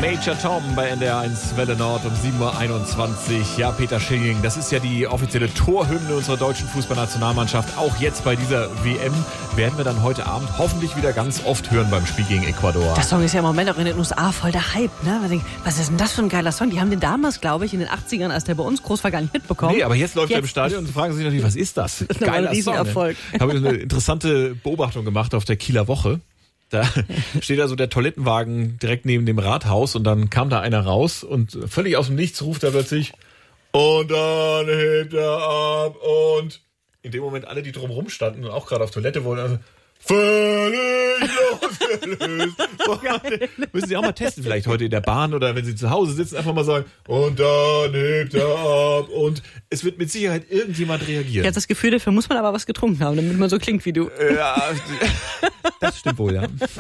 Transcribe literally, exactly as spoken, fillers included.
Major Tom bei N D R eins Welle Nord um sieben Uhr einundzwanzig. Ja, Peter Schilling, das ist ja die offizielle Torhymne unserer deutschen Fußballnationalmannschaft. Auch jetzt bei dieser W M werden wir dann heute Abend hoffentlich wieder ganz oft hören beim Spiel gegen Ecuador. Der Song ist ja im Moment auch in den U S A voll der Hype, ne? Was ist denn das für ein geiler Song? Die haben den damals, glaube ich, in den achtzigern, als der bei uns groß war, gar nicht mitbekommen. Nee, aber jetzt läuft jetzt. er im Stadion und fragen sich natürlich, was ist das? Das ist ein Riesenerfolg. Song. Ne? Habe ich eine interessante Beobachtung gemacht auf der Kieler Woche. Da steht also der Toilettenwagen direkt neben dem Rathaus und dann kam da einer raus und völlig aus dem Nichts ruft er plötzlich und dann hebt er ab und in dem Moment alle, die drumherum standen und auch gerade auf Toilette wollten, also völlig losgelöst. Müssen Sie auch mal testen, vielleicht heute in der Bahn oder wenn Sie zu Hause sitzen, einfach mal sagen, und dann hebt er ab. Und es wird mit Sicherheit irgendjemand reagieren. Ich habe das Gefühl, dafür muss man aber was getrunken haben, damit man so klingt wie du. Ja, das stimmt wohl, ja.